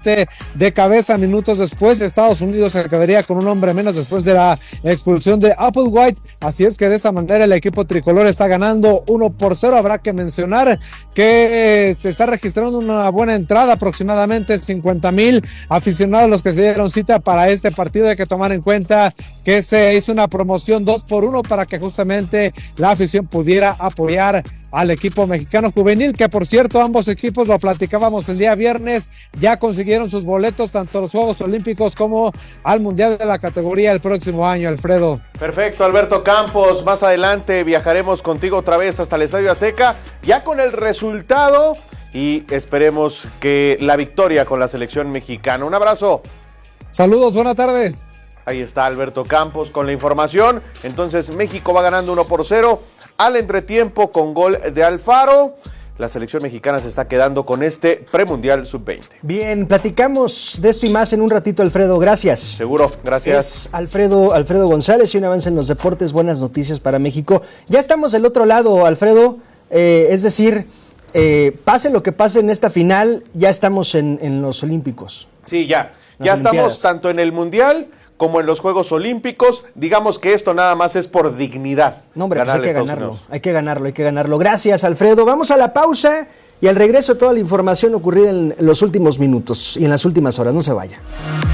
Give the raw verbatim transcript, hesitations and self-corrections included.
prácticamente de cabeza minutos después. Estados Unidos se quedaría con un hombre menos después de la expulsión de Applewhite. Así es que de esta manera el equipo tricolor está ganando uno por cero. Habrá que mencionar que se está registrando una buena entrada, aproximadamente cincuenta mil aficionados los que se dieron cita para este partido. Hay que tomar en cuenta que se hizo una promoción dos por uno para que justamente la afición pudiera apoyar al equipo mexicano juvenil, que por cierto ambos equipos, lo platicábamos el día viernes, ya consiguieron sus boletos tanto a los Juegos Olímpicos como al Mundial de la categoría el próximo año, Alfredo. Perfecto, Alberto Campos, más adelante viajaremos contigo otra vez hasta el Estadio Azteca, ya con el resultado y esperemos que la victoria con la selección mexicana. Un abrazo. Saludos, buena tarde. Ahí está Alberto Campos con la información. Entonces México va ganando uno por cero al entretiempo con gol de Alfaro. La selección mexicana se está quedando con este premundial sub veinte. Bien, platicamos de esto y más en un ratito, Alfredo, gracias. Seguro, gracias. Es Alfredo, Alfredo González y un avance en los deportes, buenas noticias para México. Ya estamos del otro lado, Alfredo, eh, es decir, eh, pase lo que pase en esta final, ya estamos en, en los Olímpicos. Sí, ya, ya estamos tanto en el Mundial como en los Juegos Olímpicos. Digamos que esto nada más es por dignidad. No, hombre, pues hay que ganarlo, hay que ganarlo, hay que ganarlo. Gracias, Alfredo. Vamos a la pausa y al regreso toda la información ocurrida en los últimos minutos y en las últimas horas. No se vaya.